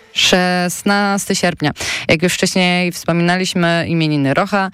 16 sierpnia. Jak już wcześniej wspominaliśmy, imieniny Rocha,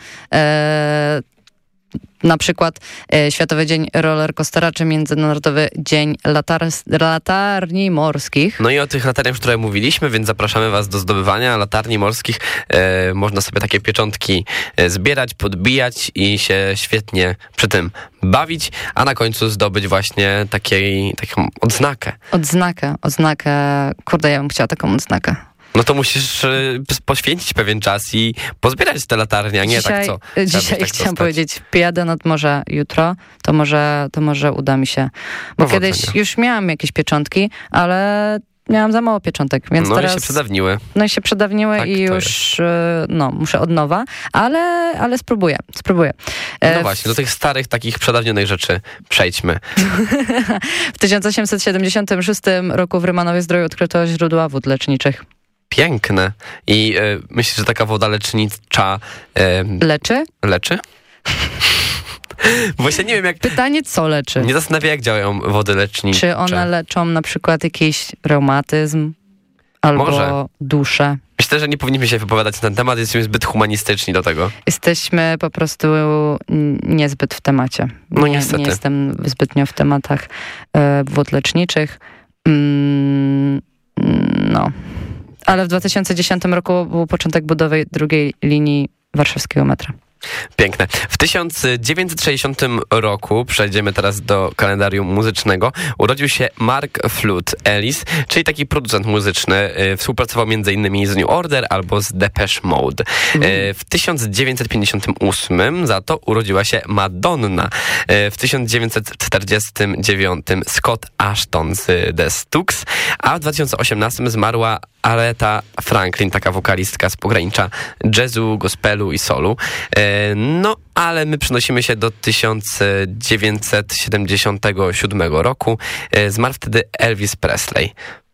na przykład Światowy Dzień Rollercoastera, czy Międzynarodowy Dzień Latarni Morskich. No i o tych latarniach już trochę mówiliśmy, więc zapraszamy was do zdobywania latarni morskich. Można sobie takie pieczątki zbierać, podbijać i się świetnie przy tym bawić, a na końcu zdobyć właśnie taką odznakę. Odznakę. Kurde, ja bym chciała taką odznakę. No to musisz poświęcić pewien czas i pozbierać te latarnie, a nie tak co. Dzisiaj chciałam powiedzieć, pojadę nad morze jutro, to może uda mi się. Bo Powodzenia. Kiedyś już miałam jakieś pieczątki, ale miałam za mało pieczątek, więc teraz... I się przedawniły. Tak, i już muszę od nowa, ale spróbuję. No właśnie, do tych starych, takich przedawnionych rzeczy przejdźmy. W 1876 roku w Rymanowie-Zdroju odkryto źródła wód leczniczych. Piękne. I myślisz, że taka woda lecznicza... Leczy? Właśnie nie wiem jak... Pytanie, co leczy? Nie zastanawia, jak działają wody lecznicze. Czy one leczą na przykład jakiś reumatyzm albo Może. duszę? Myślę, że nie powinniśmy się wypowiadać na ten temat, jesteśmy zbyt humanistyczni do tego. Jesteśmy po prostu niezbyt w temacie. No niestety. Nie jestem zbytnio w tematach wód leczniczych. Ale w 2010 roku był początek budowy drugiej linii warszawskiego metra. Piękne. W 1960 roku, przejdziemy teraz do kalendarium muzycznego, urodził się Mark Flood Ellis, czyli taki producent muzyczny. Współpracował m.in. z New Order albo z Depeche Mode. W 1958 za to urodziła się Madonna. W 1949 Scott Ashton z The Stooges, a w 2018 zmarła Aretha Franklin, taka wokalistka z pogranicza jazzu, gospelu i soulu. No, ale my przenosimy się do 1977 roku. Zmarł wtedy Elvis Presley.